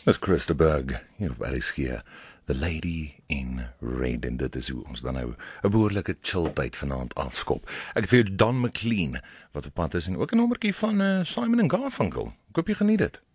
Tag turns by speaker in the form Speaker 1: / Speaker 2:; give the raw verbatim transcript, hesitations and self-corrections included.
Speaker 1: Dis Christa Berg, hier op R S G, The Lady in Red, en dit is hoe ons dan nou 'n behoorlike chill tyd vanaand afskop. Ek het vir jou Don McLean, wat op pad is, en ook 'n nommertjie van uh, Simon en Garfunkel. Ek hoop jy geniet dit.